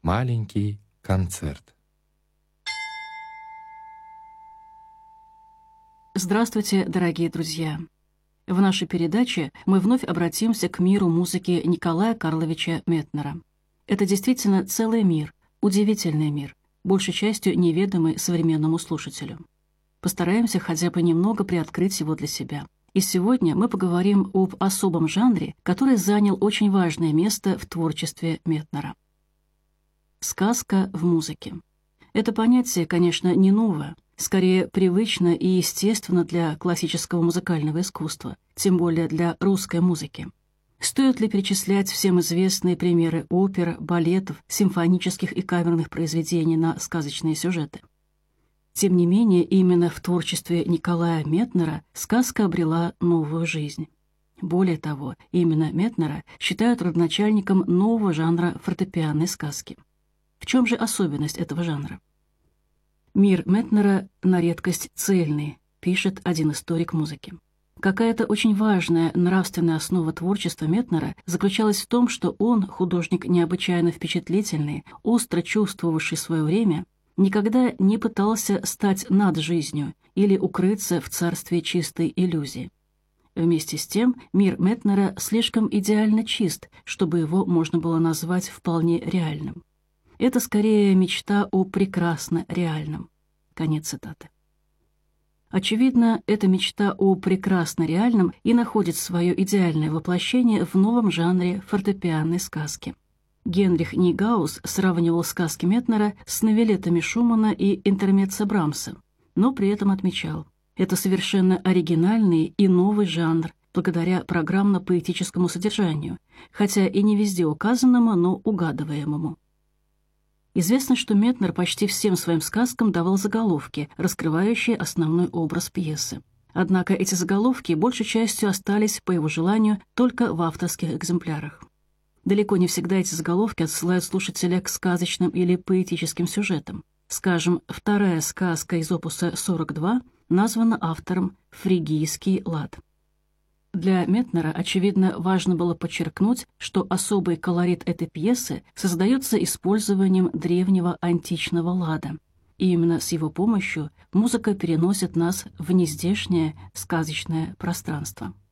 Маленький концерт. Здравствуйте, дорогие друзья! В нашей передаче мы вновь обратимся к миру музыки Николая Карловича Метнера. Это действительно целый мир, удивительный мир, большей частью неведомый современному слушателю. Постараемся хотя бы немного приоткрыть его для себя. И сегодня мы поговорим об особом жанре, который занял очень важное место в творчестве Метнера. Сказка в музыке. Это понятие, конечно, не новое, скорее привычно и естественно для классического музыкального искусства, тем более для русской музыки. Стоит ли перечислять всем известные примеры опер, балетов, симфонических и камерных произведений на сказочные сюжеты? Тем не менее, именно в творчестве Николая Метнера сказка обрела новую жизнь. Более того, именно Метнера считают родоначальником нового жанра фортепианной сказки. В чем же особенность этого жанра? Мир Метнера на редкость цельный, пишет один историк музыки. Какая-то очень важная нравственная основа творчества Метнера заключалась в том, что он, художник необычайно впечатлительный, остро чувствовавший свое время, никогда не пытался стать над жизнью или укрыться в царстве чистой иллюзии. Вместе с тем, мир Метнера слишком идеально чист, чтобы его можно было назвать вполне реальным. Это скорее мечта о прекрасно реальном. Конец цитаты. Очевидно, эта мечта о прекрасно реальном и находит свое идеальное воплощение в новом жанре фортепианной сказки. Генрих Нейгаус сравнивал сказки Метнера с новеллетами Шумана и интермеццо Брамса, но при этом отмечал: это совершенно оригинальный и новый жанр, благодаря программно-поэтическому содержанию, хотя и не везде указанному, но угадываемому. Известно, что Метнер почти всем своим сказкам давал заголовки, раскрывающие основной образ пьесы. Однако эти заголовки большей частью остались, по его желанию, только в авторских экземплярах. Далеко не всегда эти заголовки отсылают слушателя к сказочным или поэтическим сюжетам. Скажем, вторая сказка из опуса 42 названа автором «Фригийский лад». Для Метнера, очевидно, важно было подчеркнуть, что особый колорит этой пьесы создается использованием древнего античного лада. И именно с его помощью музыка переносит нас в нездешнее сказочное пространство.